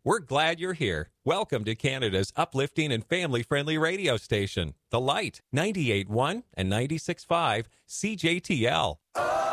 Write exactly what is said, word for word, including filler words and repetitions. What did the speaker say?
We're glad you're here. Welcome to Canada's uplifting and family-friendly radio station, The Light, ninety-eight point one and ninety-six point five C J T L.